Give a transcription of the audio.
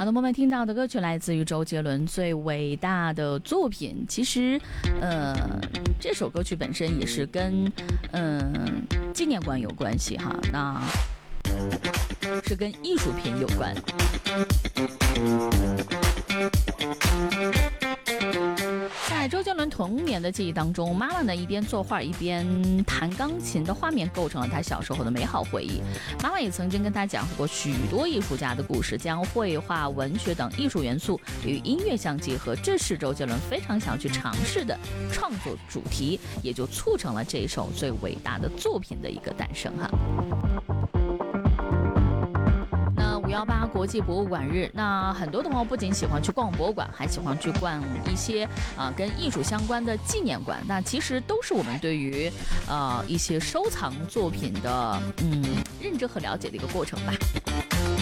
好的，我们听到的歌曲来自于周杰伦最伟大的作品。其实，这首歌曲本身也是跟纪念馆有关系哈，那是跟艺术品有关。在周杰伦童年的记忆当中，妈妈呢一边作画一边弹钢琴的画面构成了他小时候的美好回忆。妈妈也曾经跟他讲述过许多艺术家的故事，将绘画、文学等艺术元素与音乐相结合，这是周杰伦非常想去尝试的创作主题，也就促成了这首最伟大的作品的一个诞生哈。518国际博物馆日，那很多的朋友不仅喜欢去逛博物馆，还喜欢去逛一些跟艺术相关的纪念馆，那其实都是我们对于一些收藏作品的认知和了解的一个过程吧。